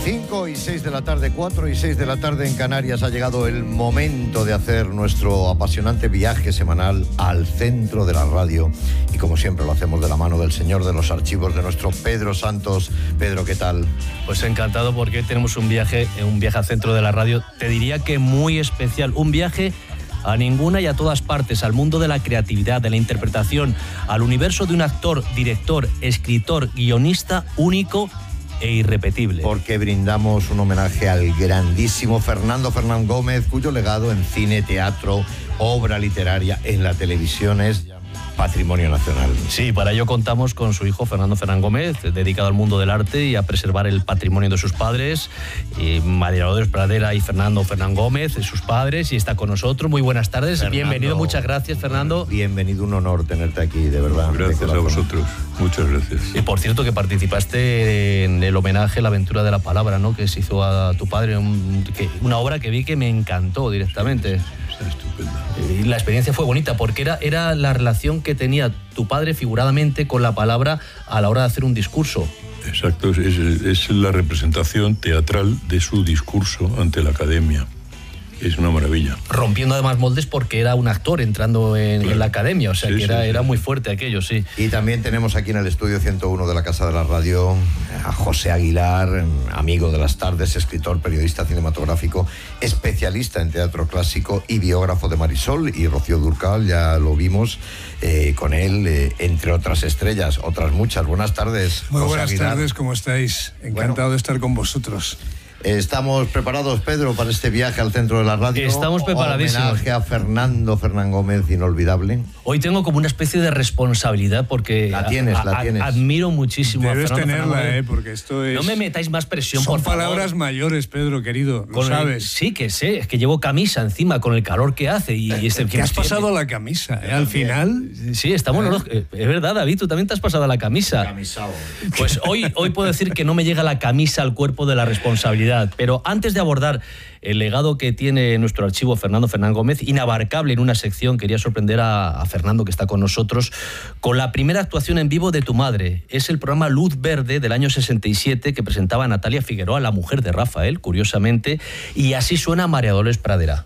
5 y 6 de la tarde, 4 y 6 de la tarde en Canarias, ha llegado el momento de hacer nuestro apasionante viaje semanal al centro de la radio. Y como siempre lo hacemos de la mano del señor de los archivos, de nuestro Pedro Santos. Pedro, ¿qué tal? Pues encantado, porque tenemos un viaje al centro de la radio, te diría que muy especial, un viaje a ninguna y a todas partes, al mundo de la creatividad, de la interpretación, al universo de un actor, director, escritor, guionista único e irrepetible. Porque brindamos un homenaje al grandísimo Fernando Fernán Gómez, cuyo legado en cine, teatro, obra literaria, en la televisión es patrimonio nacional. Sí, para ello contamos con su hijo Fernando Fernán Gómez, dedicado al mundo del arte y a preservar el patrimonio de sus padres, María Dolores Pradera y Fernando Fernán Gómez, sus padres, y está con nosotros. Muy buenas tardes, Fernando, bienvenido, muchas gracias, Fernando. Bienvenido, un honor tenerte aquí, de verdad. Gracias a vosotros, muchas gracias. Y por cierto que participaste en el homenaje, La aventura de la palabra, ¿no?, que se hizo a tu padre, una obra que vi que me encantó directamente. Estupenda. Y la experiencia fue bonita porque era la relación que tenía tu padre figuradamente con la palabra a la hora de hacer un discurso. Exacto, es la representación teatral de su discurso ante la academia. Es una maravilla. Rompiendo además moldes porque era un actor entrando en la academia, o sea sí, que era muy fuerte aquello, sí. Y también tenemos aquí en el estudio 101 de la Casa de la Radio a José Aguilar, amigo de las tardes, escritor, periodista cinematográfico, especialista en teatro clásico y biógrafo de Marisol y Rocío Dúrcal, ya lo vimos con él, entre otras estrellas, otras muchas. Buenas tardes, Muy José buenas Aguilar. tardes, ¿cómo estáis? Encantado de estar con vosotros. ¿Estamos preparados, Pedro, para este viaje al centro de la radio? Estamos preparadísimos. Homenaje a Fernando Fernán Gómez, inolvidable. Hoy tengo como una especie de responsabilidad porque la tienes. Admiro muchísimo Debes a Fernando tenerla, porque esto es... No me metáis más presión, Son por favor. palabras mayores, Pedro, querido, lo sabes. Sí, que sé, es que llevo camisa encima con el calor que hace. ¿Qué has pasado a la camisa? Al final... Sí, estamos... Es verdad, David, tú también te has pasado a la camisa. Camisado. Pues hoy puedo decir que no me llega la camisa al cuerpo de la responsabilidad, pero antes de abordar el legado que tiene nuestro archivo Fernando Fernán Gómez, inabarcable en una sección, quería sorprender a Fernando, que está con nosotros, con la primera actuación en vivo de Tu madre. Es el programa Luz Verde del año 67 que presentaba a Natalia Figueroa, la mujer de Rafael, curiosamente, y así suena María Dolores Pradera.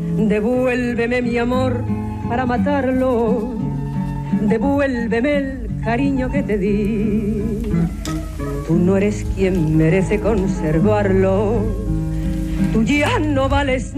Devuélveme mi amor para matarlo, devuélveme el cariño que te di. Tú no eres quien merece conservarlo, tú ya no vales